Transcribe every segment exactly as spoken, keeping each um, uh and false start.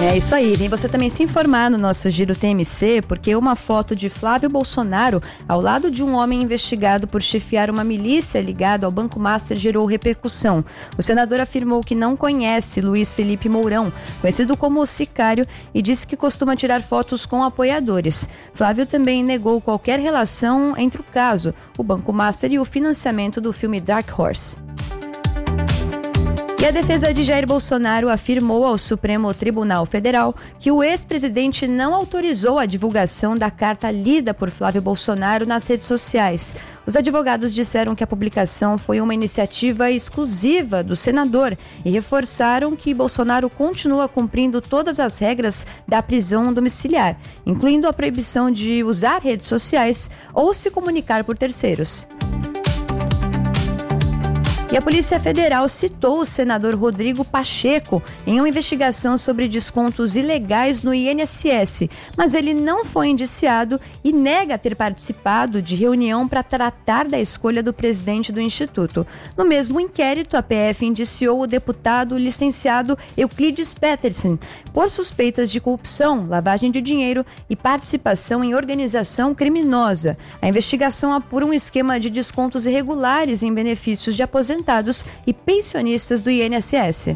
É isso aí, vem você também se informar no nosso Giro T M C, porque uma foto de Flávio Bolsonaro ao lado de um homem investigado por chefiar uma milícia ligada ao Banco Master gerou repercussão. O senador afirmou que não conhece Luiz Felipe Mourão, conhecido como o Sicário, e disse que costuma tirar fotos com apoiadores. Flávio também negou qualquer relação entre o caso, o Banco Master e o financiamento do filme Dark Horse. E a defesa de Jair Bolsonaro afirmou ao Supremo Tribunal Federal que o ex-presidente não autorizou a divulgação da carta lida por Flávio Bolsonaro nas redes sociais. Os advogados disseram que a publicação foi uma iniciativa exclusiva do senador e reforçaram que Bolsonaro continua cumprindo todas as regras da prisão domiciliar, incluindo a proibição de usar redes sociais ou se comunicar por terceiros. E a Polícia Federal citou o senador Rodrigo Pacheco em uma investigação sobre descontos ilegais no I N S S, mas ele não foi indiciado e nega ter participado de reunião para tratar da escolha do presidente do Instituto. No mesmo inquérito, a P F indiciou o deputado licenciado Euclides Petersen por suspeitas de corrupção, lavagem de dinheiro e participação em organização criminosa. A investigação apura um esquema de descontos irregulares em benefícios de aposentadoria e pensionistas do I N S S.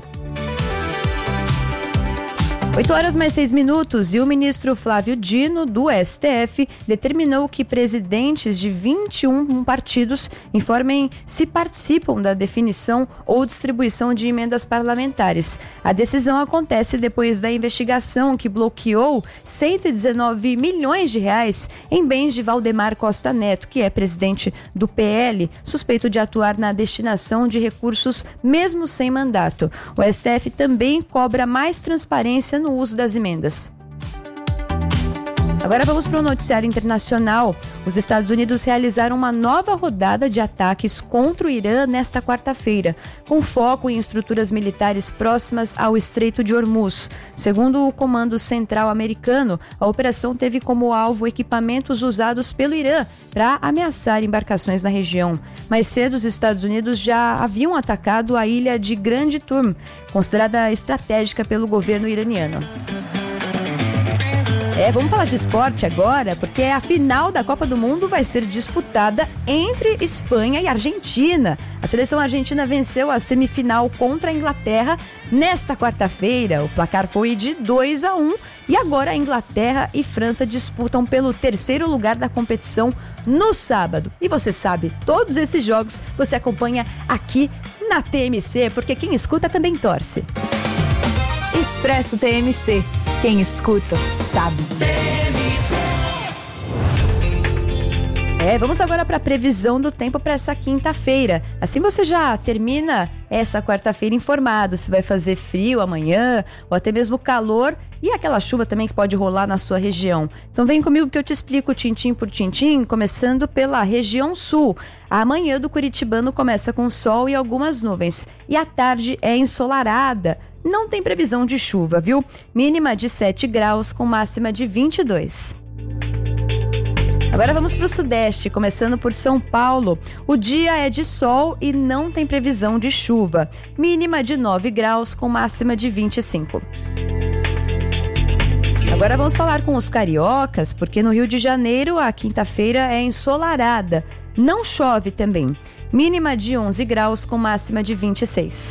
oito horas mais seis minutos e o ministro Flávio Dino, do S T F, determinou que presidentes de vinte e um partidos informem se participam da definição ou distribuição de emendas parlamentares. A decisão acontece depois da investigação que bloqueou cento e dezenove milhões de reais em bens de Valdemar Costa Neto, que é presidente do P L, suspeito de atuar na destinação de recursos mesmo sem mandato. O S T F também cobra mais transparência no no uso das emendas. Agora vamos para o noticiário internacional. Os Estados Unidos realizaram uma nova rodada de ataques contra o Irã nesta quarta-feira, com foco em estruturas militares próximas ao Estreito de Hormuz. Segundo o Comando Central americano, a operação teve como alvo equipamentos usados pelo Irã para ameaçar embarcações na região. Mais cedo, os Estados Unidos já haviam atacado a ilha de Grand Turm, considerada estratégica pelo governo iraniano. É, vamos falar de esporte agora, porque a final da Copa do Mundo vai ser disputada entre Espanha e Argentina. A seleção argentina venceu a semifinal contra a Inglaterra nesta quarta-feira. O placar foi de dois a um e agora a Inglaterra e França disputam pelo terceiro lugar da competição no sábado. E você sabe, todos esses jogos você acompanha aqui na T M C, porque quem escuta também torce. Expresso T M C. Quem escuta, sabe. É, vamos agora para a previsão do tempo para essa quinta-feira. Assim você já termina essa quarta-feira informado se vai fazer frio amanhã ou até mesmo calor e aquela chuva também que pode rolar na sua região. Então vem comigo que eu te explico tintim por tintim, começando pela região sul. A manhã do curitibano começa com sol e algumas nuvens e a tarde é ensolarada. Não tem previsão de chuva, viu? Mínima de sete graus com máxima de vinte e dois. Agora vamos para o sudeste, começando por São Paulo. O dia é de sol e não tem previsão de chuva. Mínima de nove graus com máxima de vinte e cinco. Agora vamos falar com os cariocas, porque no Rio de Janeiro a quinta-feira é ensolarada. Não chove também. Mínima de onze graus com máxima de vinte e seis.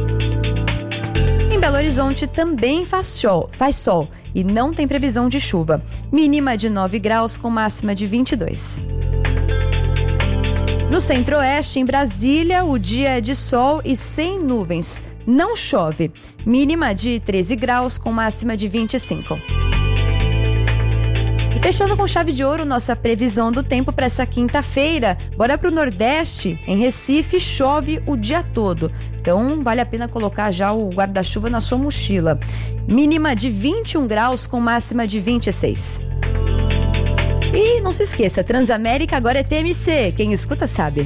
Em Belo Horizonte também faz sol, faz sol e não tem previsão de chuva. Mínima de nove graus com máxima de vinte e dois. No centro-oeste, em Brasília, o dia é de sol e sem nuvens. Não chove. Mínima de treze graus com máxima de vinte e cinco. E fechando com chave de ouro nossa previsão do tempo para essa quinta-feira. Bora para o Nordeste. Em Recife, chove o dia todo. Então, vale a pena colocar já o guarda-chuva na sua mochila. Mínima de vinte e um graus com máxima de vinte e seis. E não se esqueça, Transamérica agora é T M C. Quem escuta sabe.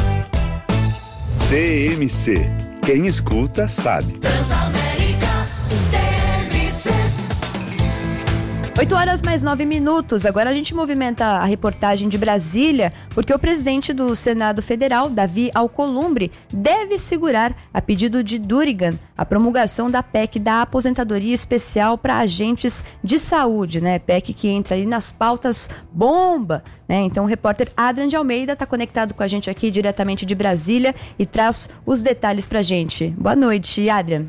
T M C. Quem escuta sabe. Transamérica T M C. oito horas mais nove minutos. Agora a gente movimenta a reportagem de Brasília, porque o presidente do Senado Federal, Davi Alcolumbre, deve segurar, a pedido de Durigan, a promulgação da P E C da aposentadoria especial para agentes de saúde, né? P E C que entra ali nas pautas bomba, né? Então o repórter Adrian de Almeida está conectado com a gente aqui diretamente de Brasília e traz os detalhes para a gente. Boa noite, Adrian.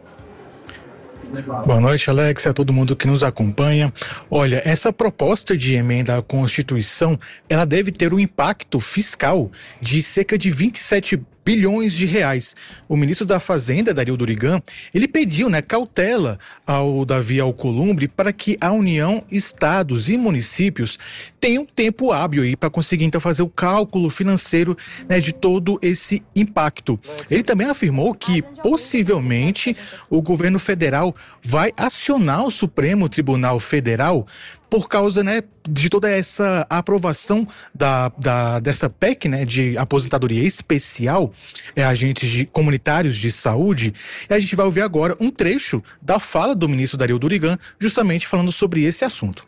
Boa noite, Alex, a todo mundo que nos acompanha. Olha, essa proposta de emenda à Constituição, ela deve ter um impacto fiscal de cerca de vinte e sete bilhões de reais. O ministro da Fazenda, Dario Durigan, ele pediu, né, cautela ao Davi Alcolumbre para que a União, estados e municípios tenham tempo hábil aí para conseguir então fazer o cálculo financeiro, né, de todo esse impacto. Ele também afirmou que possivelmente o governo federal vai acionar o Supremo Tribunal Federal por causa, né, de toda essa aprovação da, da, dessa P E C, né, de aposentadoria especial, é, agentes de, comunitários de saúde. E a gente vai ouvir agora um trecho da fala do ministro Dario Durigan, justamente falando sobre esse assunto.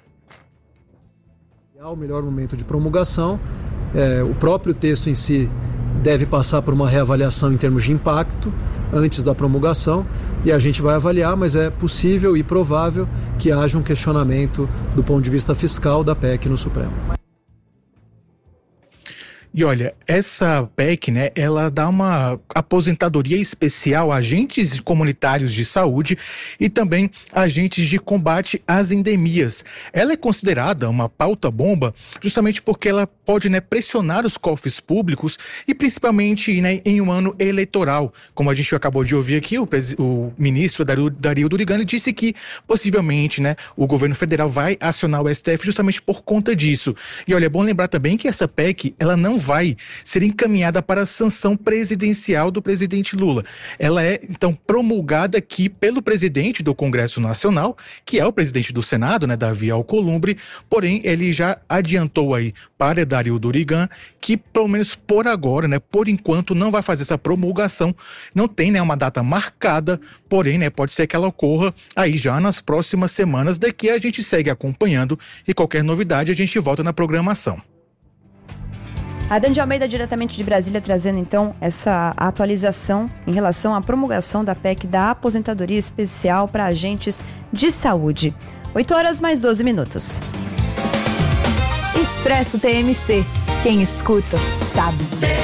O melhor momento de promulgação, é, o próprio texto em si deve passar por uma reavaliação em termos de impacto antes da promulgação, e a gente vai avaliar, mas é possível e provável que haja um questionamento do ponto de vista fiscal da P E C no Supremo. E olha, essa P E C, né, ela dá uma aposentadoria especial a agentes comunitários de saúde e também agentes de combate às endemias. Ela é considerada uma pauta bomba justamente porque ela pode, né, pressionar os cofres públicos e principalmente, né, em um ano eleitoral. Como a gente acabou de ouvir aqui, o, pres- o ministro Dario, Dario Durigan disse que possivelmente, né, o governo federal vai acionar o S T F justamente por conta disso. E olha, é bom lembrar também que essa P E C, ela não vai ser encaminhada para a sanção presidencial do presidente Lula. Ela é, então, promulgada aqui pelo presidente do Congresso Nacional, que é o presidente do Senado, né, Davi Alcolumbre, porém, ele já adiantou aí para Dario Durigan que, pelo menos por agora, né, por enquanto, não vai fazer essa promulgação, não tem, né, uma data marcada, porém, né, pode ser que ela ocorra aí já nas próximas semanas. Daqui a gente segue acompanhando e qualquer novidade a gente volta na programação. Adrian de Almeida, diretamente de Brasília, trazendo então essa atualização em relação à promulgação da P E C da aposentadoria especial para agentes de saúde. oito horas mais doze minutos. Expresso T M C. Quem escuta, sabe.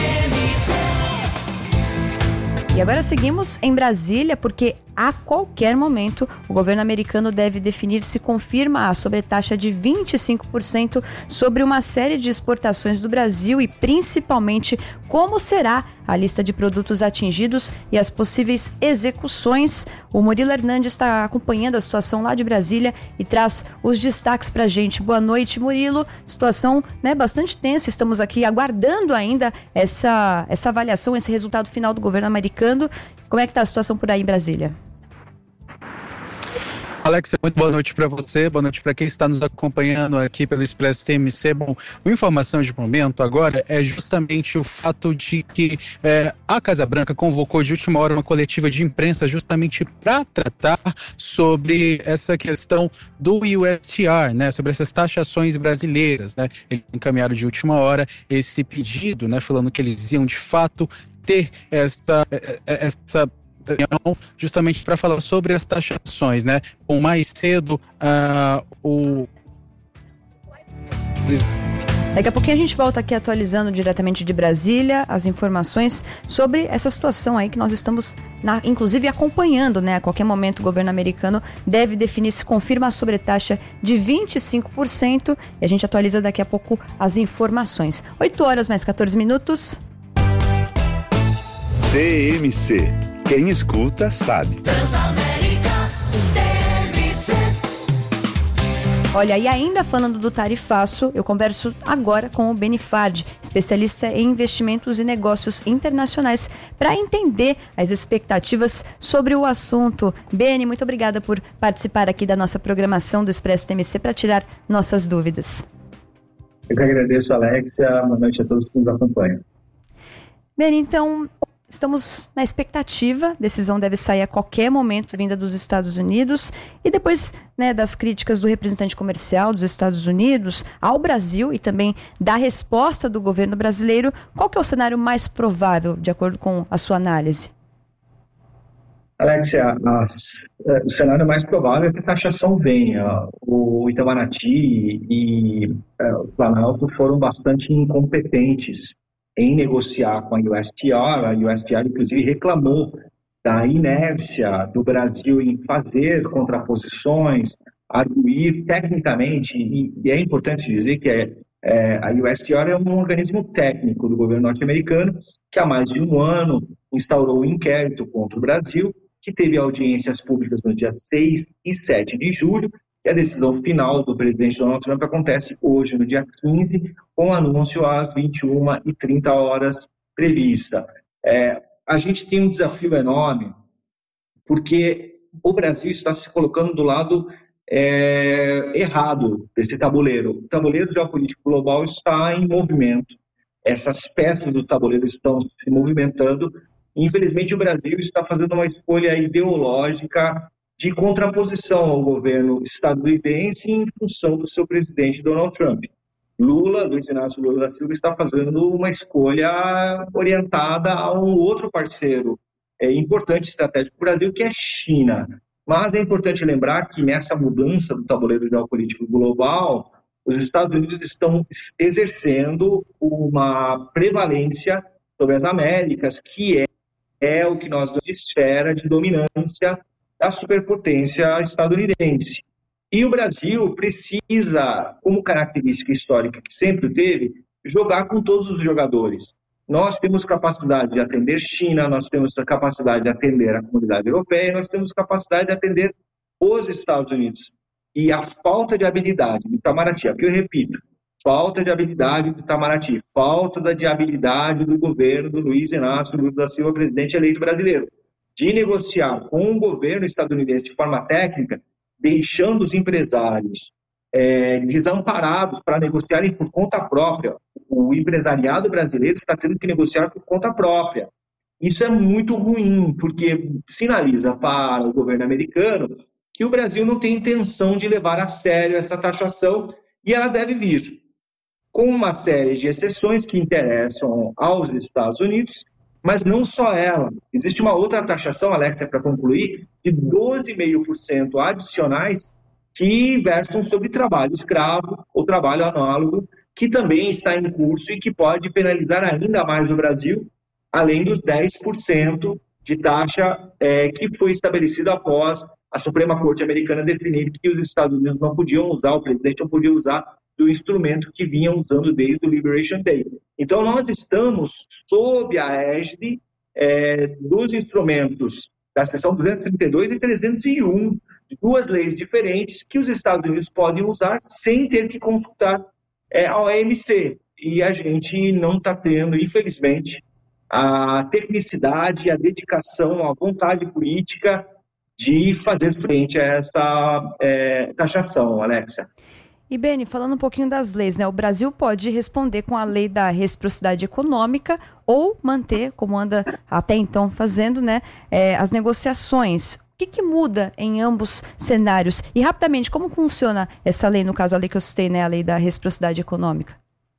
E agora seguimos em Brasília, porque a qualquer momento o governo americano deve definir se confirma a sobretaxa de vinte e cinco por cento sobre uma série de exportações do Brasil e principalmente como será a lista de produtos atingidos e as possíveis execuções. O Murilo Hernandes está acompanhando a situação lá de Brasília e traz os destaques para a gente. Boa noite, Murilo. Situação, né, bastante tensa. Estamos aqui aguardando ainda essa, essa avaliação, esse resultado final do governo americano. Como é que está a situação por aí em Brasília? Alex, muito boa noite para você, boa noite para quem está nos acompanhando aqui pelo Expresso T M C. Bom, a informação de momento agora é justamente o fato de que é, a Casa Branca convocou de última hora uma coletiva de imprensa justamente para tratar sobre essa questão do U S T R, né, sobre essas taxações brasileiras, né. Eles encaminharam de última hora esse pedido, né, falando que eles iam de fato ter essa, essa justamente para falar sobre as taxações, né? Com mais cedo uh, o Daqui a pouquinho a gente volta aqui atualizando diretamente de Brasília as informações sobre essa situação aí que nós estamos, na, inclusive, acompanhando, né? A qualquer momento o governo americano deve definir se confirma a sobretaxa de vinte e cinco por cento e a gente atualiza daqui a pouco as informações. oito horas mais quatorze minutos. T M C. Quem escuta, sabe. Olha, e ainda falando do tarifaço, eu converso agora com o Beni Fard, especialista em investimentos e negócios internacionais, para entender as expectativas sobre o assunto. Beni, muito obrigada por participar aqui da nossa programação do Expresso T M C para tirar nossas dúvidas. Eu que agradeço, Alexia. Boa noite a todos que nos acompanham. Beni, então, estamos na expectativa, decisão deve sair a qualquer momento vinda dos Estados Unidos, e depois, né, das críticas do representante comercial dos Estados Unidos ao Brasil e também da resposta do governo brasileiro, qual que é o cenário mais provável, de acordo com a sua análise? Alexia, as, o cenário mais provável é que a taxação venha. O Itamaraty e é, o Planalto foram bastante incompetentes em negociar com a U S T R. A U S T R, inclusive, reclamou da inércia do Brasil em fazer contraposições, arguir tecnicamente, e, e é importante dizer que é, é, a U S T R é um organismo técnico do governo norte-americano que há mais de um ano instaurou um inquérito contra o Brasil, que teve audiências públicas no dia seis e sete de julho, e a decisão final do presidente Donald Trump acontece hoje, no dia quinze, com anúncio às vinte e uma e trinta horas prevista. É, a gente tem um desafio enorme, porque o Brasil está se colocando do lado é, errado desse tabuleiro. O tabuleiro geopolítico global está em movimento. Essas peças do tabuleiro estão se movimentando. Infelizmente, o Brasil está fazendo uma escolha ideológica de contraposição ao governo estadunidense em função do seu presidente Donald Trump. Lula, Luiz Inácio Lula da Silva, está fazendo uma escolha orientada a um outro parceiro é, importante estratégico para o Brasil, que é a China. Mas é importante lembrar que nessa mudança do tabuleiro geopolítico global, os Estados Unidos estão exercendo uma prevalência sobre as Américas, que é é o que nós damos de esfera de dominância da superpotência estadunidense. E o Brasil precisa, como característica histórica que sempre teve, jogar com todos os jogadores. Nós temos capacidade de atender China, nós temos a capacidade de atender a comunidade europeia, nós temos capacidade de atender os Estados Unidos. E a falta de habilidade do Itamaraty, aqui eu repito, falta de habilidade do Itamaraty, falta de habilidade do governo do Luiz Inácio Lula da Silva, presidente eleito brasileiro, de negociar com o governo estadunidense de forma técnica, deixando os empresários é, desamparados para negociarem por conta própria. O empresariado brasileiro está tendo que negociar por conta própria. Isso é muito ruim, porque sinaliza para o governo americano que o Brasil não tem intenção de levar a sério essa taxação, e ela deve vir com uma série de exceções que interessam aos Estados Unidos, mas não só ela. Existe uma outra taxação, Alexia, para concluir, de doze vírgula cinco por cento adicionais que versam sobre trabalho escravo ou trabalho análogo, que também está em curso e que pode penalizar ainda mais o Brasil, além dos dez por cento de taxa é, que foi estabelecida após a Suprema Corte Americana definir que os Estados Unidos não podiam usar, o presidente não podia usar do instrumento que vinham usando desde o Liberation Day. Então, nós estamos sob a égide é, dos instrumentos da seção duzentos e trinta e dois e trezentos e um, de duas leis diferentes que os Estados Unidos podem usar sem ter que consultar é, a O M C. E a gente não está tendo, infelizmente, a tecnicidade, a dedicação, a vontade política de fazer frente a essa é, taxação, Alexia. E, Beni, falando um pouquinho das leis, né? O Brasil pode responder com a lei da reciprocidade econômica ou manter, como anda até então fazendo, né, é, as negociações. O que, que muda em ambos cenários? E, rapidamente, como funciona essa lei, no caso, a lei que eu citei, né, a lei da reciprocidade econômica?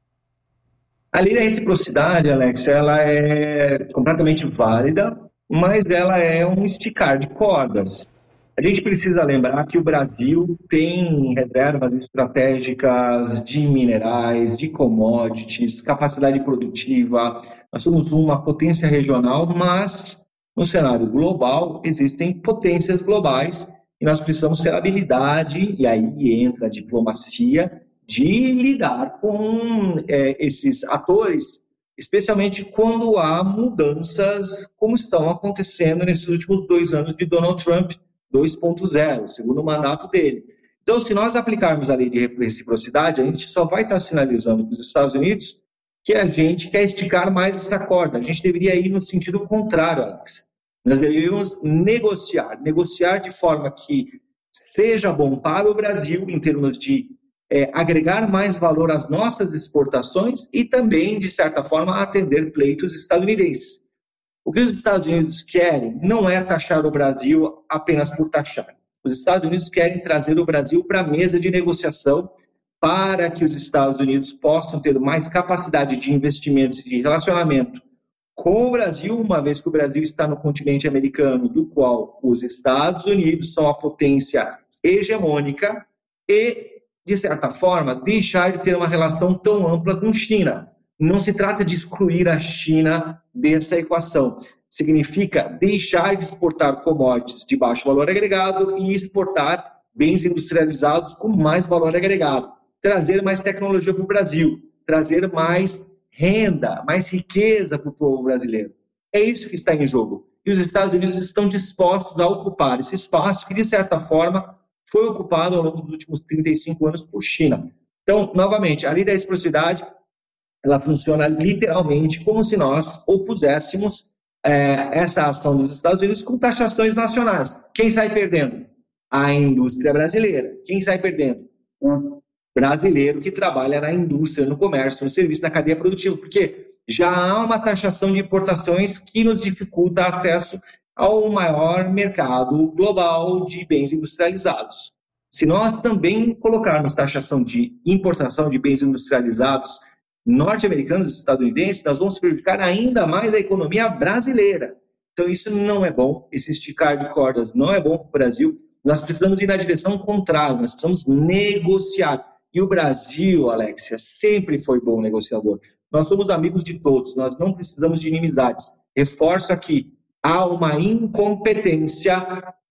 A lei da reciprocidade, Alex, ela é completamente válida, mas ela é um esticar de cordas. A gente precisa lembrar que o Brasil tem reservas estratégicas de minerais, de commodities, capacidade produtiva. Nós somos uma potência regional, mas no cenário global existem potências globais e nós precisamos ter habilidade, e aí entra a diplomacia, de lidar com é, esses atores, especialmente quando há mudanças como estão acontecendo nesses últimos dois anos de Donald Trump dois ponto zero, segundo o mandato dele. Então, se nós aplicarmos a lei de reciprocidade, a gente só vai estar sinalizando para os Estados Unidos que a gente quer esticar mais essa corda. A gente deveria ir no sentido contrário, Alex. Nós deveríamos negociar, negociar de forma que seja bom para o Brasil, em termos de é, agregar mais valor às nossas exportações e também, de certa forma, atender pleitos estadunidenses. O que os Estados Unidos querem não é taxar o Brasil apenas por taxar. Os Estados Unidos querem trazer o Brasil para a mesa de negociação para que os Estados Unidos possam ter mais capacidade de investimentos e de relacionamento com o Brasil, uma vez que o Brasil está no continente americano, do qual os Estados Unidos são a potência hegemônica, e, de certa forma, deixar de ter uma relação tão ampla com a China. Não se trata de excluir a China dessa equação. Significa deixar de exportar commodities de baixo valor agregado e exportar bens industrializados com mais valor agregado. Trazer mais tecnologia para o Brasil, trazer mais renda, mais riqueza para o povo brasileiro. É isso que está em jogo. E os Estados Unidos estão dispostos a ocupar esse espaço que, de certa forma, foi ocupado ao longo dos últimos trinta e cinco anos por China. Então, novamente, a lei da reciprocidade, ela funciona literalmente como se nós opuséssemos é, essa ação dos Estados Unidos com taxações nacionais. Quem sai perdendo? A indústria brasileira. Quem sai perdendo? O brasileiro que trabalha na indústria, no comércio, no serviço, na cadeia produtiva, porque já há uma taxação de importações que nos dificulta acesso ao maior mercado global de bens industrializados. Se nós também colocarmos taxação de importação de bens industrializados norte-americanos e estadunidenses, nós vamos prejudicar ainda mais a economia brasileira. Então isso não é bom, esse esticar de cordas não é bom para o Brasil. Nós precisamos ir na direção contrária, nós precisamos negociar. E o Brasil, Alexia, sempre foi bom negociador. Nós somos amigos de todos, nós não precisamos de inimizades. Reforço aqui, há uma incompetência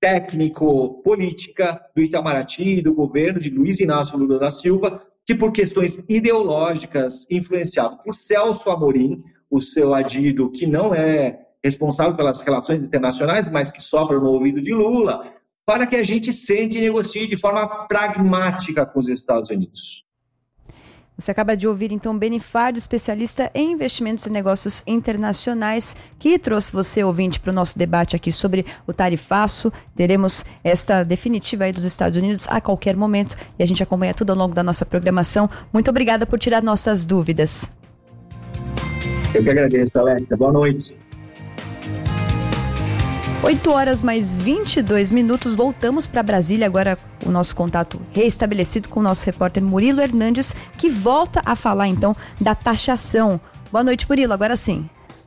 técnico-política do Itamaraty e do governo de Luiz Inácio Lula da Silva, que por questões ideológicas, influenciado por Celso Amorim, o seu adido que não é responsável pelas relações internacionais, mas que sopra no ouvido de Lula, para que a gente sente e negocie de forma pragmática com os Estados Unidos. Você acaba de ouvir, então, Benifádio, especialista em investimentos e negócios internacionais, que trouxe você, ouvinte, para o nosso debate aqui sobre o tarifaço. Teremos esta definitiva aí dos Estados Unidos a qualquer momento e a gente acompanha tudo ao longo da nossa programação. Muito obrigada por tirar nossas dúvidas. Eu que agradeço, Alexa. Boa noite. oito horas mais vinte e dois minutos, voltamos para Brasília, agora o nosso contato reestabelecido com o nosso repórter Murilo Hernandes, que volta a falar então da taxação. Boa noite, Murilo, agora sim.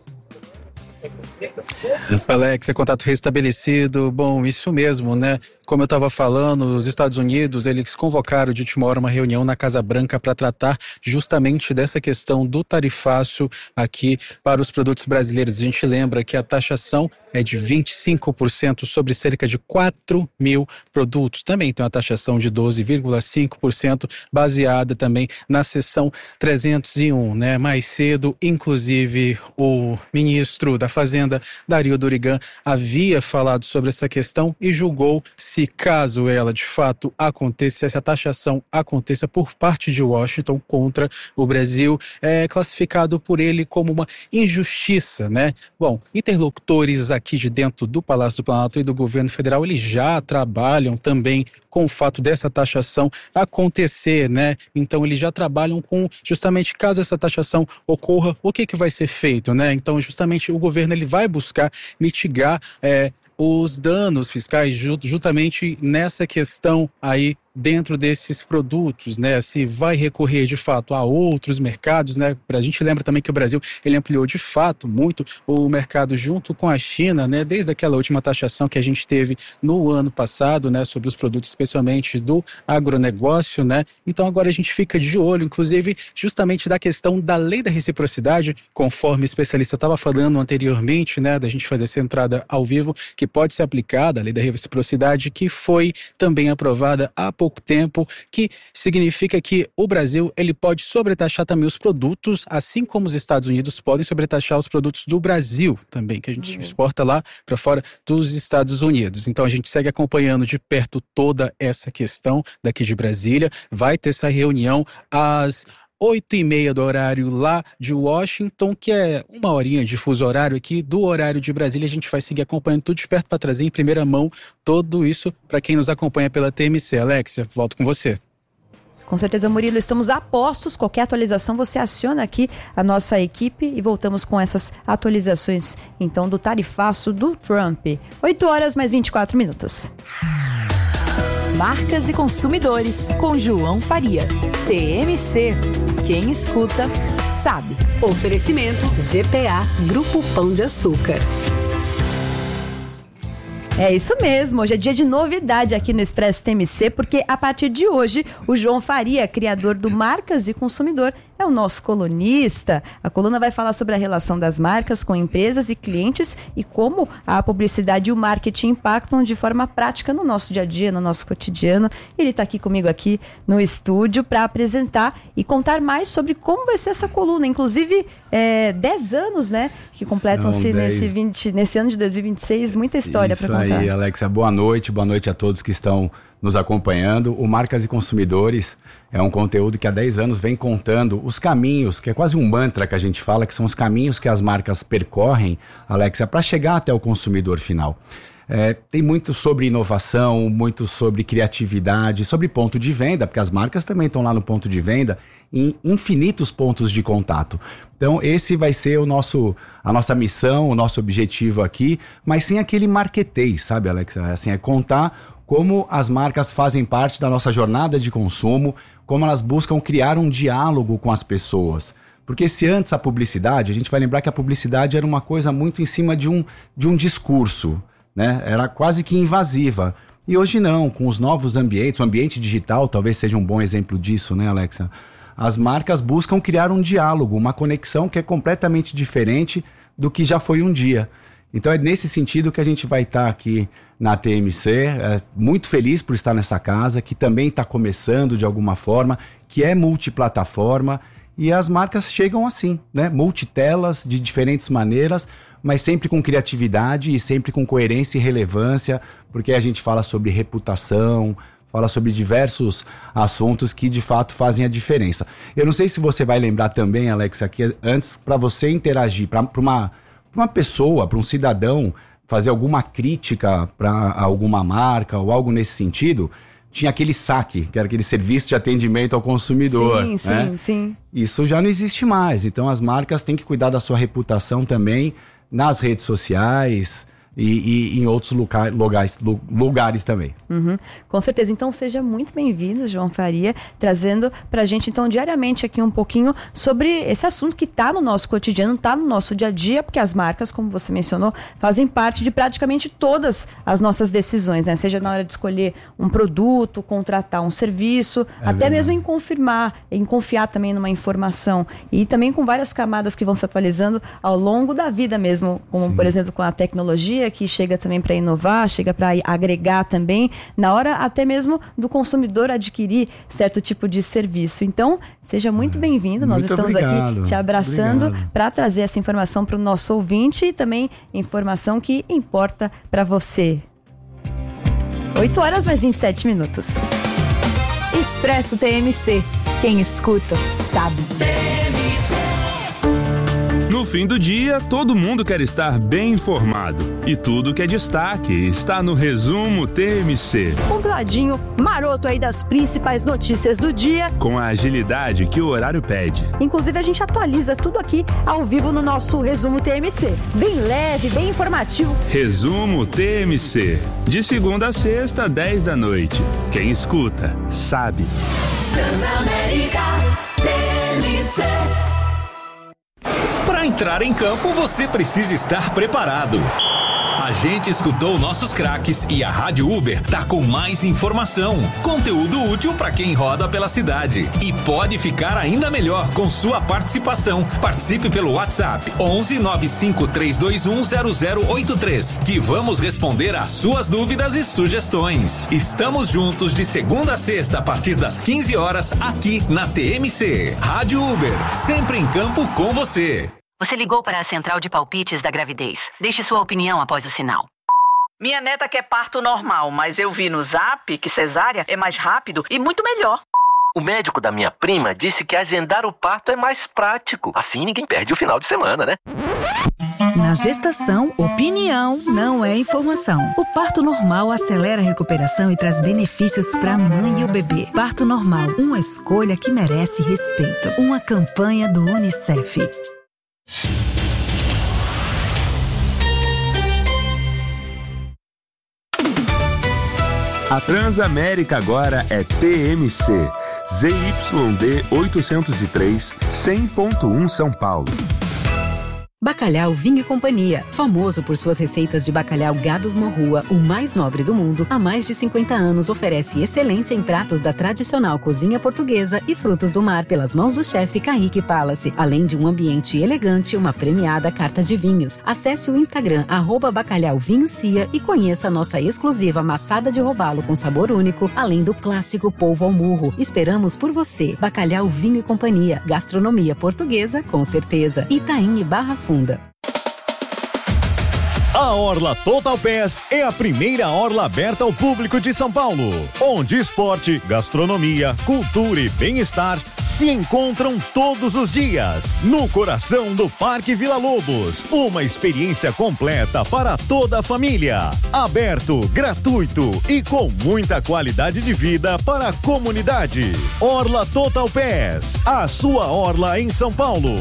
Alex, é contato restabelecido. Bom, isso mesmo, né? Como eu estava falando, os Estados Unidos, eles convocaram de última hora uma reunião na Casa Branca para tratar justamente dessa questão do tarifaço aqui para os produtos brasileiros. A gente lembra que a taxação é de vinte e cinco por cento sobre cerca de quatro mil produtos. Também tem uma taxação de doze vírgula cinco por cento baseada também na seção trezentos e um, né? Mais cedo, inclusive, o ministro da Fazenda, Dario Dorigan, havia falado sobre essa questão e julgou se caso ela de fato aconteça, se a taxação aconteça por parte de Washington contra o Brasil, é classificado por ele como uma injustiça, né? Bom, interlocutores aqui de dentro do Palácio do Planalto e do governo federal, eles já trabalham também com o fato dessa taxação acontecer, né? Então eles já trabalham com justamente caso essa taxação ocorra, o que que vai ser feito, né? Então justamente o governo ele vai buscar mitigar é, os danos fiscais justamente nessa questão aí dentro desses produtos, né? Se vai recorrer de fato a outros mercados, né? A gente lembra também que o Brasil ele ampliou de fato muito o mercado junto com a China, né? Desde aquela última taxação que a gente teve no ano passado, né? Sobre os produtos, especialmente do agronegócio, né? Então agora a gente fica de olho, inclusive, justamente da questão da lei da reciprocidade, conforme o especialista estava falando anteriormente, né? Da gente fazer essa entrada ao vivo, que pode ser aplicada, a lei da reciprocidade, que foi também aprovada há pouco tempo, que significa que o Brasil ele pode sobretaxar também os produtos, assim como os Estados Unidos podem sobretaxar os produtos do Brasil também, que a gente uhum. exporta lá para fora dos Estados Unidos. Então a gente segue acompanhando de perto toda essa questão daqui de Brasília. Vai ter essa reunião às oito e meia do horário lá de Washington, que é uma horinha de fuso horário aqui do horário de Brasília. A gente vai seguir acompanhando tudo de perto para trazer em primeira mão tudo isso para quem nos acompanha pela T M C. Alexia, volto com você. Com certeza, Murilo, estamos a postos. Qualquer atualização você aciona aqui a nossa equipe e voltamos com essas atualizações, então, do tarifaço do Trump. oito horas mais vinte e quatro minutos. Marcas e consumidores, com João Faria. T M C. Quem escuta, sabe. Oferecimento G P A, Grupo Pão de Açúcar. É isso mesmo, hoje é dia de novidade aqui no Expresso T M C, porque a partir de hoje, o João Faria, criador do Marcas e Consumidor, é o nosso colunista. A coluna vai falar sobre a relação das marcas com empresas e clientes e como a publicidade e o marketing impactam de forma prática no nosso dia a dia, no nosso cotidiano. Ele está aqui comigo aqui no estúdio para apresentar e contar mais sobre como vai ser essa coluna. Inclusive, é, dez anos, né, que completam-se nesse, vinte, nesse ano de dois mil e vinte e seis. Muita história para contar. Isso aí, Alexia. Boa noite, boa noite a todos que estão nos acompanhando. O Marcas e Consumidores é um conteúdo que há dez anos vem contando os caminhos, que é quase um mantra que a gente fala, que são os caminhos que as marcas percorrem, Alexia, para chegar até o consumidor final. É, tem muito sobre inovação, muito sobre criatividade, sobre ponto de venda, porque as marcas também estão lá no ponto de venda, em infinitos pontos de contato. Então esse vai ser o nosso, a nossa missão, o nosso objetivo aqui, mas sem aquele marketês, sabe, Alexia? Assim, é contar como as marcas fazem parte da nossa jornada de consumo, como elas buscam criar um diálogo com as pessoas. Porque se antes a publicidade, a gente vai lembrar que a publicidade era uma coisa muito em cima de um, de um discurso, né? Era quase que invasiva. E hoje não, com os novos ambientes, o ambiente digital talvez seja um bom exemplo disso, né, Alexia? As marcas buscam criar um diálogo, uma conexão que é completamente diferente do que já foi um dia. Então é nesse sentido que a gente vai estar aqui na T M C, é, muito feliz por estar nessa casa, que também está começando de alguma forma, que é multiplataforma, e as marcas chegam assim, né? Multitelas, de diferentes maneiras, mas sempre com criatividade e sempre com coerência e relevância, porque a gente fala sobre reputação, fala sobre diversos assuntos que de fato fazem a diferença. Eu não sei se você vai lembrar também, Alex, aqui antes, para você interagir, para uma, uma pessoa, para um cidadão, fazer alguma crítica para alguma marca ou algo nesse sentido, tinha aquele saque, que era aquele serviço de atendimento ao consumidor. Sim, sim, né? sim. Isso já não existe mais. Então as marcas têm que cuidar da sua reputação também nas redes sociais e, e em outros lugar, lugares, lugares também. Uhum. Com certeza. Então seja muito bem-vindo, João Faria, trazendo pra gente então diariamente aqui um pouquinho sobre esse assunto que tá no nosso cotidiano, tá no nosso dia a dia, porque as marcas, como você mencionou, fazem parte de praticamente todas as nossas decisões, né? Seja na hora de escolher um produto, contratar um serviço, é até verdade. Mesmo em confirmar, em confiar também numa informação, e também com várias camadas que vão se atualizando ao longo da vida mesmo, como Sim. por exemplo com a tecnologia, que chega também para inovar, chega para agregar também, na hora até mesmo do consumidor adquirir certo tipo de serviço. Então, seja muito bem-vindo, nós muito estamos obrigado. Aqui te abraçando para trazer essa informação para o nosso ouvinte e também informação que importa para você. oito horas mais vinte e sete minutos. Expresso T M C. Quem escuta, sabe. No fim do dia, todo mundo quer estar bem informado. E tudo que é destaque está no Resumo T M C. Compladinho, maroto aí das principais notícias do dia. Com a agilidade que o horário pede. Inclusive, a gente atualiza tudo aqui ao vivo no nosso Resumo T M C. Bem leve, bem informativo. Resumo T M C. De segunda a sexta, dez da noite. Quem escuta, sabe. Transamérica T M C. Para entrar em campo, você precisa estar preparado. A gente escutou nossos craques e a Rádio Uber tá com mais informação, conteúdo útil para quem roda pela cidade. E pode ficar ainda melhor com sua participação. Participe pelo WhatsApp onze nove cinco três dois um zero zero oito três, que vamos responder às suas dúvidas e sugestões. Estamos juntos de segunda a sexta a partir das quinze horas aqui na T M C. Rádio Uber, sempre em campo com você. Você ligou para a central de palpites da gravidez. Deixe sua opinião após o sinal. Minha neta quer parto normal, mas eu vi no Zap que cesárea é mais rápido e muito melhor. O médico da minha prima disse que agendar o parto é mais prático. Assim ninguém perde o final de semana, né? Na gestação, opinião não é informação. O parto normal acelera a recuperação e traz benefícios para a mãe e o bebê. Parto normal, uma escolha que merece respeito. Uma campanha do Unicef. A Transamérica agora é T M C. Z Y D oitocentos e três, cem ponto um São Paulo. Bacalhau Vinho e Companhia, famoso por suas receitas de bacalhau Gados Morrua, o mais nobre do mundo, há mais de cinquenta anos oferece excelência em pratos da tradicional cozinha portuguesa e frutos do mar pelas mãos do chefe Kaique Palace, além de um ambiente elegante e uma premiada carta de vinhos. Acesse o Instagram arroba Bacalhau Vinho Cia e conheça a nossa exclusiva maçada de robalo com sabor único, além do clássico polvo ao murro. Esperamos por você. Bacalhau Vinho e Companhia, gastronomia portuguesa com certeza. Itaim e Barra Funda. A Orla Total Pass é a primeira orla aberta ao público de São Paulo, onde esporte, gastronomia, cultura e bem-estar se encontram todos os dias, no coração do Parque Vila Lobos. Uma experiência completa para toda a família. Aberto, gratuito e com muita qualidade de vida para a comunidade. Orla Total Pass, a sua orla em São Paulo.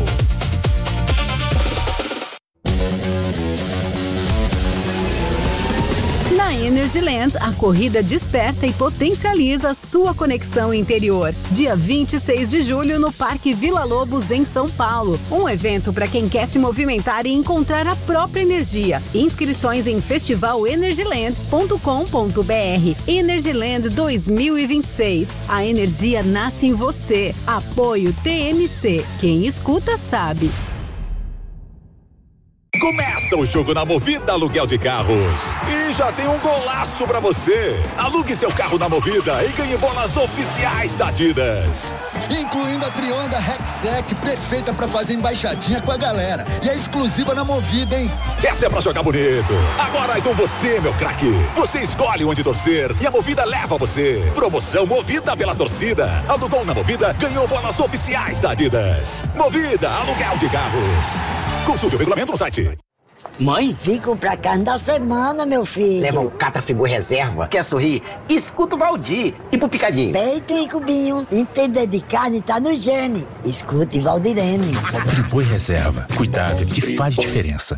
Na Energyland, a corrida desperta e potencializa sua conexão interior. Dia vinte e seis de julho no Parque Vila Lobos, em São Paulo. Um evento para quem quer se movimentar e encontrar a própria energia. Inscrições em festival energyland ponto com ponto b r. Energyland dois mil e vinte e seis. A energia nasce em você. Apoio T M C. Quem escuta sabe. Começa o jogo na Movida Aluguel de Carros. E já tem um golaço pra você. Alugue seu carro na Movida e ganhe bolas oficiais da Adidas. Incluindo a Trionda Rexec, perfeita pra fazer embaixadinha com a galera. E é exclusiva na Movida, hein? Essa é pra jogar bonito. Agora é com você, meu craque. Você escolhe onde torcer e a Movida leva você. Promoção Movida pela torcida. Alugou na Movida, ganhou bolas oficiais da Adidas. Movida Aluguel de Carros. Consulte o regulamento no site. Mãe? Fico pra carne da semana, meu filho. Leva um Catra Frigo Reserva. Quer sorrir? Escuta o Valdir. E pro picadinho? Peito e cubinho. Entender de carne tá no gene. Escute Valdirene. Frigo Reserva. Cuidado que faz diferença.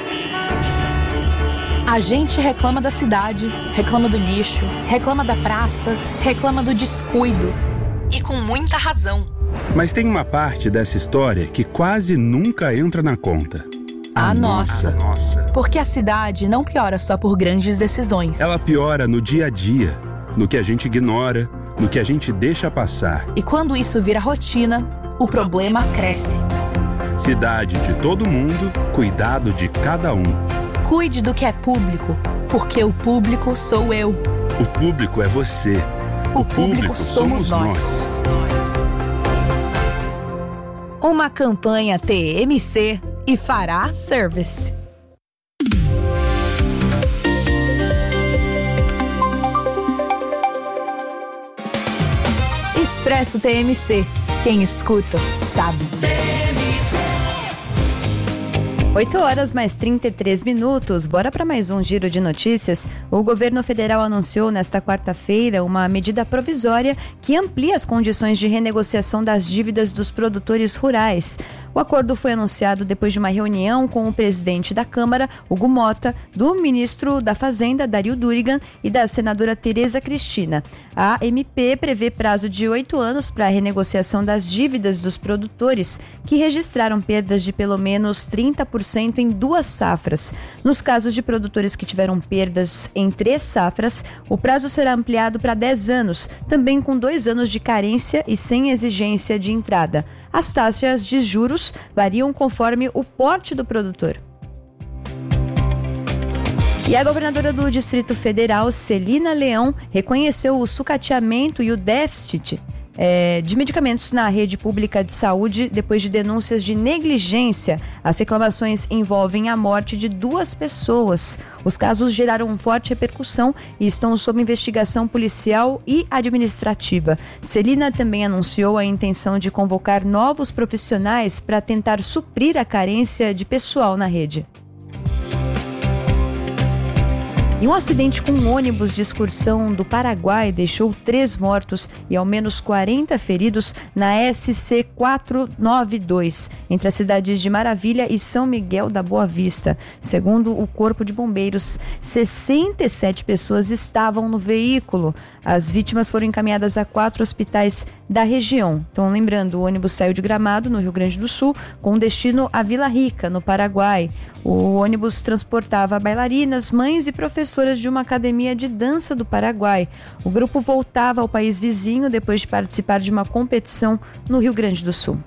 A gente reclama da cidade, reclama do lixo, reclama da praça, reclama do descuido. E com muita razão. Mas tem uma parte dessa história que quase nunca entra na conta. A, a nossa. nossa. Porque a cidade não piora só por grandes decisões. Ela piora no dia a dia, no que a gente ignora, no que a gente deixa passar. E quando isso vira rotina, o problema cresce. Cidade de todo mundo, cuidado de cada um. Cuide do que é público, porque o público sou eu. O público é você. O, o público, público somos, somos nós. nós. Uma campanha T M C e Fará Service. Expresso T M C. Quem escuta, sabe. oito horas mais trinta e três minutos. Bora para mais um giro de notícias. O governo federal anunciou nesta quarta-feira uma medida provisória que amplia as condições de renegociação das dívidas dos produtores rurais. O acordo foi anunciado depois de uma reunião com o presidente da Câmara, Hugo Mota, do ministro da Fazenda, Dario Durigan, e da senadora Tereza Cristina. A M P prevê prazo de oito anos para a renegociação das dívidas dos produtores que registraram perdas de pelo menos trinta por cento em duas safras. Nos casos de produtores que tiveram perdas em três safras, o prazo será ampliado para dez anos, também com dois anos de carência e sem exigência de entrada. As taxas de juros variam conforme o porte do produtor. E a governadora do Distrito Federal, Celina Leão, reconheceu o sucateamento e o déficit é, de medicamentos na rede pública de saúde depois de denúncias de negligência. As reclamações envolvem a morte de duas pessoas. Os casos geraram forte repercussão e estão sob investigação policial e administrativa. Celina também anunciou a intenção de convocar novos profissionais para tentar suprir a carência de pessoal na rede. E um acidente com um ônibus de excursão do Paraguai deixou três mortos e ao menos quarenta feridos na S C quatrocentos e noventa e dois, entre as cidades de Maravilha e São Miguel da Boa Vista. Segundo o Corpo de Bombeiros, sessenta e sete pessoas estavam no veículo. As vítimas foram encaminhadas a quatro hospitais da região. Então, lembrando, o ônibus saiu de Gramado, no Rio Grande do Sul, com destino a Vila Rica, no Paraguai. O ônibus transportava bailarinas, mães e professoras de uma academia de dança do Paraguai. O grupo voltava ao país vizinho depois de participar de uma competição no Rio Grande do Sul.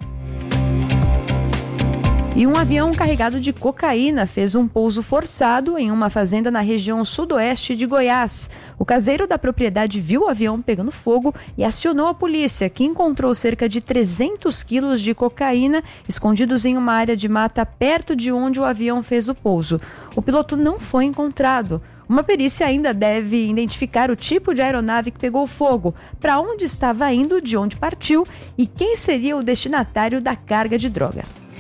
E um avião carregado de cocaína fez um pouso forçado em uma fazenda na região sudoeste de Goiás. O caseiro da propriedade viu o avião pegando fogo e acionou a polícia, que encontrou cerca de trezentos quilos de cocaína escondidos em uma área de mata perto de onde o avião fez o pouso. O piloto não foi encontrado. Uma perícia ainda deve identificar o tipo de aeronave que pegou fogo, para onde estava indo, de onde partiu e quem seria o destinatário da carga de droga.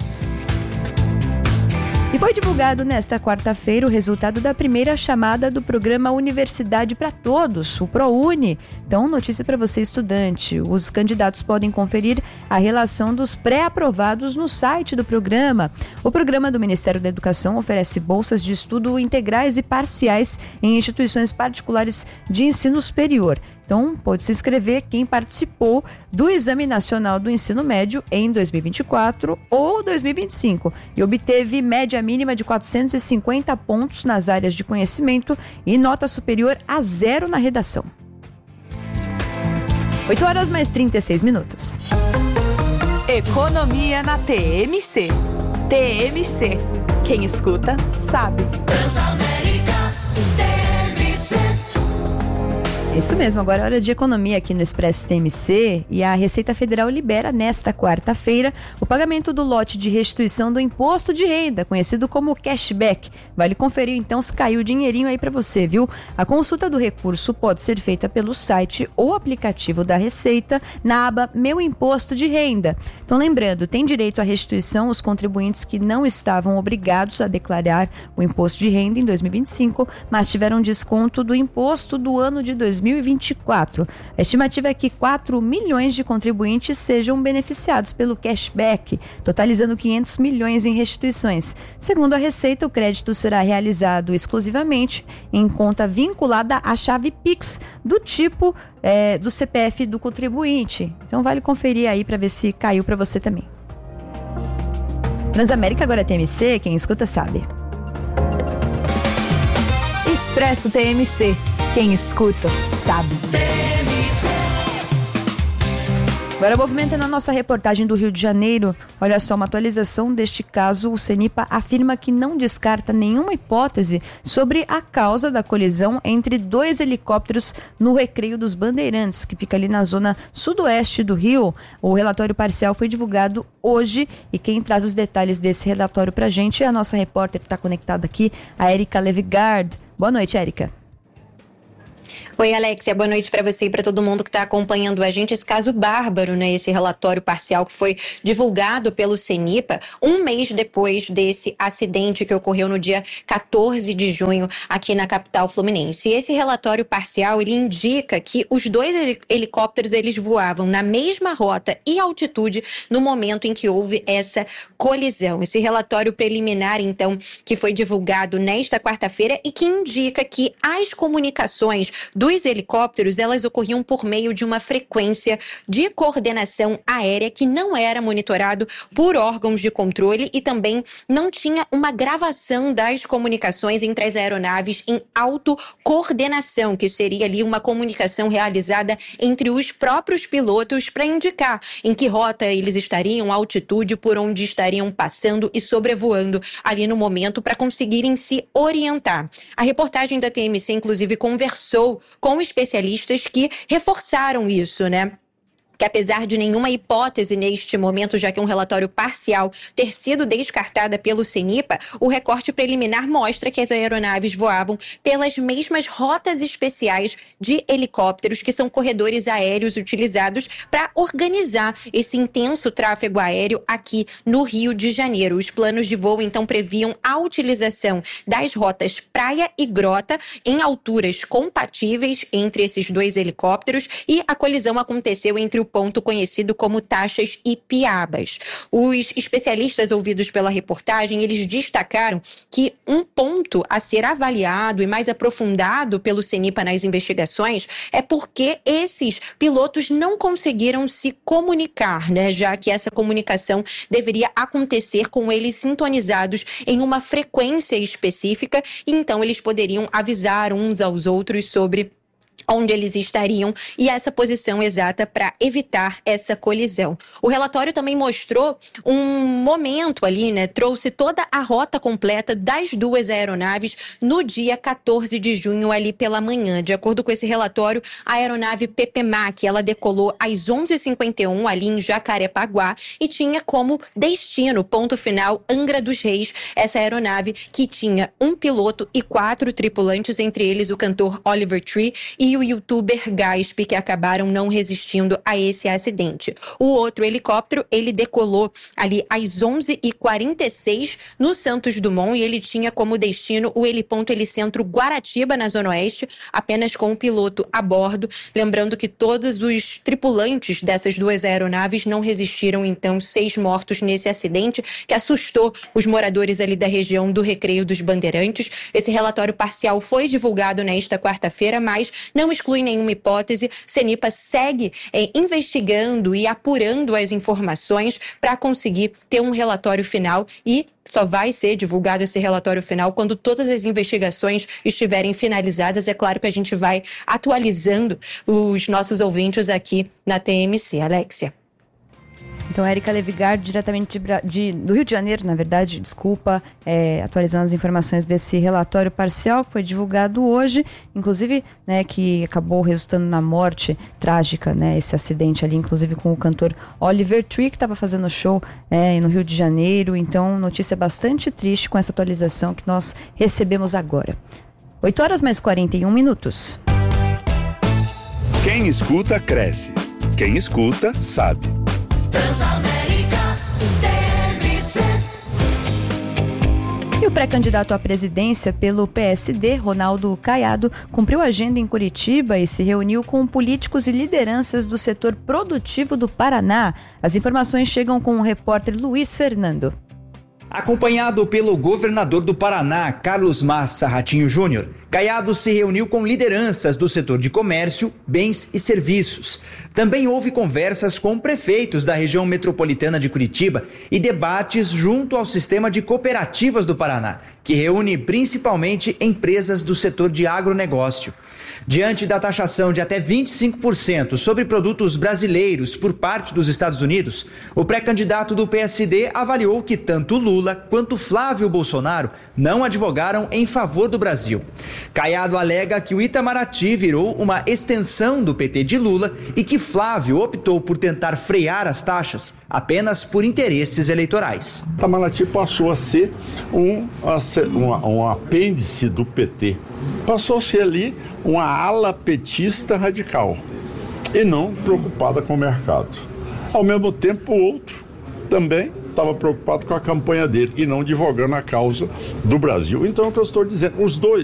E foi divulgado nesta quarta-feira o resultado da primeira chamada do programa Universidade para Todos, o ProUni. Então, notícia para você, estudante. Os candidatos podem conferir a relação dos pré-aprovados no site do programa. O programa do Ministério da Educação oferece bolsas de estudo integrais e parciais em instituições particulares de ensino superior. Então, pode se inscrever quem participou do Exame Nacional do Ensino Médio em dois mil e vinte e quatro ou dois mil e vinte e cinco e obteve média mínima de quatrocentos e cinquenta pontos nas áreas de conhecimento e nota superior a zero na redação. oito horas mais trinta e seis minutos. Economia na T M C. T M C. Quem escuta, sabe. Transamérica, T M C. Isso mesmo, agora é hora de economia aqui no Expresso T M C e a Receita Federal libera nesta quarta-feira o pagamento do lote de restituição do imposto de renda, conhecido como cashback. Vale conferir então se caiu o dinheirinho aí para você, viu? A consulta do recurso pode ser feita pelo site ou aplicativo da Receita na aba Meu Imposto de Renda. Então lembrando, tem direito à restituição os contribuintes que não estavam obrigados a declarar o imposto de renda em dois mil e vinte e cinco, mas tiveram desconto do imposto do ano de dois mil e vinte e quatro. A estimativa é que quatro milhões de contribuintes sejam beneficiados pelo cashback, totalizando quinhentos milhões em restituições. Segundo a Receita, o crédito será realizado exclusivamente em conta vinculada à chave Pix, do tipo é, do C P F do contribuinte. Então vale conferir aí para ver se caiu para você também. Transamérica agora é T M C, quem escuta sabe. Expresso T M C. Quem escuta, sabe. Agora, movimentando a nossa reportagem do Rio de Janeiro, olha só, uma atualização deste caso. O CENIPA afirma que não descarta nenhuma hipótese sobre a causa da colisão entre dois helicópteros no Recreio dos Bandeirantes, que fica ali na zona sudoeste do Rio. O relatório parcial foi divulgado hoje e quem traz os detalhes desse relatório pra gente é a nossa repórter que está conectada aqui, a Érica Levigard. Boa noite, Érica. Oi, Alexia, boa noite para você e para todo mundo que está acompanhando a gente. Esse caso bárbaro, né? Esse relatório parcial que foi divulgado pelo CENIPA um mês depois desse acidente que ocorreu no dia quatorze de junho aqui na capital fluminense. E esse relatório parcial, ele indica que os dois helicópteros, eles voavam na mesma rota e altitude no momento em que houve essa colisão. Esse relatório preliminar, então, que foi divulgado nesta quarta-feira e que indica que as comunicações dos helicópteros, elas ocorriam por meio de uma frequência de coordenação aérea que não era monitorado por órgãos de controle e também não tinha uma gravação das comunicações entre as aeronaves em autocoordenação, que seria ali uma comunicação realizada entre os próprios pilotos para indicar em que rota eles estariam, a altitude por onde estariam passando e sobrevoando ali no momento para conseguirem se orientar. A reportagem da T M C, inclusive, conversou com especialistas que reforçaram isso, né? que apesar de nenhuma hipótese neste momento, já que um relatório parcial ter sido descartada pelo CENIPA, o recorte preliminar mostra que as aeronaves voavam pelas mesmas rotas especiais de helicópteros, que são corredores aéreos utilizados para organizar esse intenso tráfego aéreo aqui no Rio de Janeiro. Os planos de voo, então, previam a utilização das rotas praia e grota em alturas compatíveis entre esses dois helicópteros, e a colisão aconteceu entre o ponto conhecido como Taxas e Piabas. Os especialistas ouvidos pela reportagem, eles destacaram que um ponto a ser avaliado e mais aprofundado pelo CENIPA nas investigações é porque esses pilotos não conseguiram se comunicar, né? Já que essa comunicação deveria acontecer com eles sintonizados em uma frequência específica, e então eles poderiam avisar uns aos outros sobre onde eles estariam e essa posição exata para evitar essa colisão. O relatório também mostrou um momento ali, né? Trouxe toda a rota completa das duas aeronaves no dia quatorze de junho, ali pela manhã. De acordo com esse relatório, a aeronave P P M A C, ela decolou às onze e cinquenta e um ali em Jacarepaguá e tinha como destino, ponto final, Angra dos Reis. Essa aeronave que tinha um piloto e quatro tripulantes, entre eles o cantor Oliver Tree e o youtuber Gasp, que acabaram não resistindo a esse acidente. O outro helicóptero, ele decolou ali às onze e quarenta e seis no Santos Dumont, e ele tinha como destino o heliponto Helicentro Guaratiba, na Zona Oeste, apenas com o piloto a bordo. Lembrando que todos os tripulantes dessas duas aeronaves não resistiram, então seis mortos nesse acidente que assustou os moradores ali da região do Recreio dos Bandeirantes. Esse relatório parcial foi divulgado nesta quarta-feira, mas não exclui nenhuma hipótese. CENIPA segue é, investigando e apurando as informações para conseguir ter um relatório final, e só vai ser divulgado esse relatório final quando todas as investigações estiverem finalizadas. É claro que a gente vai atualizando os nossos ouvintes aqui na T M C. Alexia. Então, Érica Levigard, diretamente de, de, do Rio de Janeiro, na verdade, desculpa, é, atualizando as informações desse relatório parcial que foi divulgado hoje, inclusive, né, que acabou resultando na morte trágica, né, esse acidente ali, inclusive com o cantor Oliver Tree, que estava fazendo show é, no Rio de Janeiro. Então, notícia bastante triste com essa atualização que nós recebemos agora. oito horas mais quarenta e um minutos. Quem escuta, cresce. Quem escuta, sabe. Transamérica T M C. E o pré-candidato à presidência pelo P S D, Ronaldo Caiado, cumpriu a agenda em Curitiba e se reuniu com políticos e lideranças do setor produtivo do Paraná. As informações chegam com o repórter Luiz Fernando. Acompanhado pelo governador do Paraná, Carlos Massa Ratinho Júnior, Caiado se reuniu com lideranças do setor de comércio, bens e serviços. Também houve conversas com prefeitos da região metropolitana de Curitiba e debates junto ao sistema de cooperativas do Paraná, que reúne principalmente empresas do setor de agronegócio. Diante da taxação de até vinte e cinco por cento sobre produtos brasileiros por parte dos Estados Unidos, o pré-candidato do P S D avaliou que tanto Lula quanto Flávio Bolsonaro não advogaram em favor do Brasil. Caiado alega que o Itamaraty virou uma extensão do P T de Lula e que Flávio optou por tentar frear as taxas apenas por interesses eleitorais. Itamaraty passou a ser um, um, um apêndice do P T. Passou a ser ali uma ala petista radical e não preocupada com o mercado. Ao mesmo tempo, o outro também estava preocupado com a campanha dele e não divulgando a causa do Brasil. Então, é o que eu estou dizendo, os dois